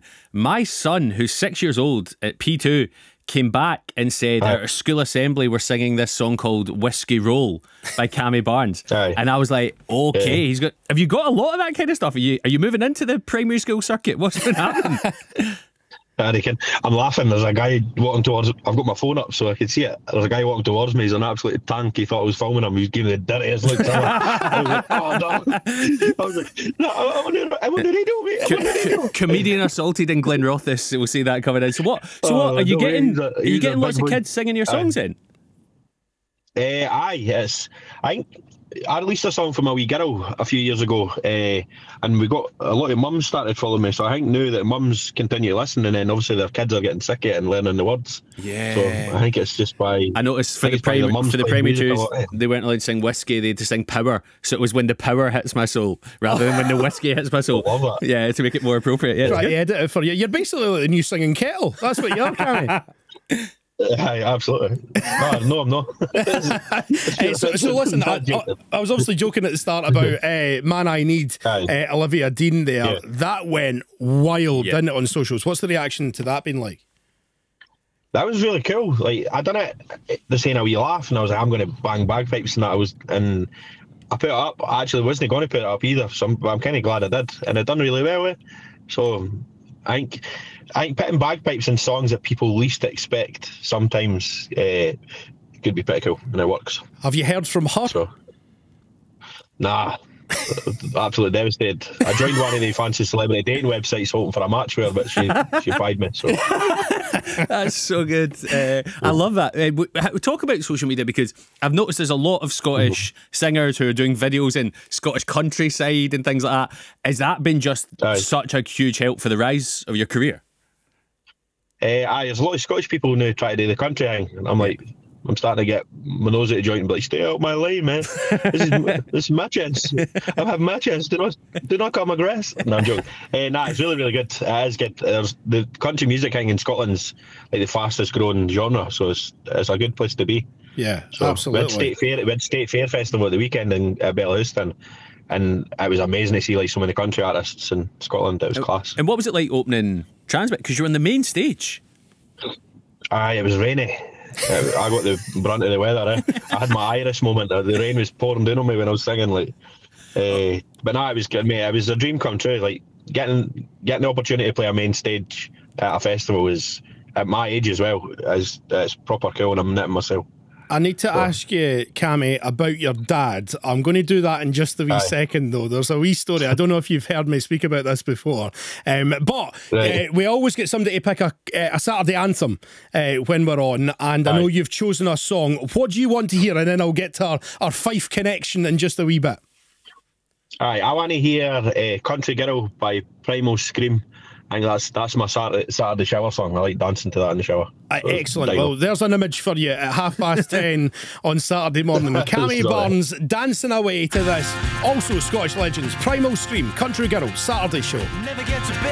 my son, who's 6 years old at P2, came back and said at our school assembly we're singing this song called Whiskey Roll by Cammy Barnes. And I was like, okay, have you got a lot of that kind of stuff? Are you moving into the primary school circuit? What's been happening? I reckon. I'm laughing. There's a guy walking towards. I've got my phone up so I can see it. There's a guy walking towards me. He's an absolute tank. He thought I was filming him. He was giving me the dirtiest look. I was like, oh no. I was like, no, I'm on the radio, mate. I'm on the radio. Comedian assaulted in Glenrothes. We'll see that coming in. So what? Are you getting lots of kids singing your songs in? Aye, yes. I released a song for my wee girl a few years ago, and we got a lot of mums started following me, so I think now that mums continue to listen, and then obviously their kids are getting sick of it and learning the words. Yeah. So I think it's just by... I noticed for the primary twos, they weren't allowed to sing whiskey, they had to sing power. So it was when the power hits my soul, rather than when the whiskey hits my soul. I love that. Yeah, to make it more appropriate. Yeah, right, edit it for you. You're basically like the new singing kettle. That's what you're, Cammy. Aye, absolutely. No, I'm not. So listen, I was obviously joking at the start about Man I Need, Olivia Dean there. Yeah. That went wild, didn't it, on socials? What's the reaction to that been like? That was really cool. Like, I done it, they're saying a wee laugh, and I was like, I'm going to bang bagpipes, and and I put it up. I actually wasn't going to put it up either, so I'm kind of glad I did, and it done really well with. So I think putting bagpipes in songs that people least expect sometimes could be pretty cool, and it works. Have you heard from her? So, nah, absolutely devastated. I joined one of the fancy celebrity dating websites hoping for a match with her, but she fired me. So that's so good. I love that. We talk about social media because I've noticed there's a lot of Scottish singers who are doing videos in Scottish countryside and things like that. Has that been just such a huge help for the rise of your career? There's a lot of Scottish people now try to do the country thing, and I'm like, I'm starting to get my nose at the joint and be like, stay out of my lane, man. This is my chance. I'm having my chance. Do not cut my grass. No, I'm joking. It's really, really good. It is good. The country music thing in Scotland's like the fastest growing genre, so it's a good place to be. Yeah, so absolutely. We had State Fair Festival at the weekend in Bellahouston, and it was amazing to see like so many country artists in Scotland. It was class. And what was it like opening Transmit? Because you're on the main stage. Aye, it was rainy. I got the brunt of the weather. I had my Irish moment. The rain was pouring down on me when I was singing. But no, it was good, mate. It was a dream come true. Like getting the opportunity to play a main stage at a festival was at my age as well. It's proper cool, and I'm knitting myself. I need to ask you, Cammy, about your dad. I'm going to do that in just a wee second, though. There's a wee story. I don't know if you've heard me speak about this before, but we always get somebody to pick a Saturday anthem when we're on, and I know you've chosen a song. What do you want to hear? And then I'll get to our Fife connection in just a wee bit. Aye, I want to hear Country Girl by Primal Scream. I think that's my Saturday shower song. I like dancing to that in the shower. Excellent. Well, there's an image for you at 10:30 on Saturday morning. Cammy Barnes dancing away to this. Also Scottish legends, Primal Scream, Country Girl, Saturday show. Never get to bed.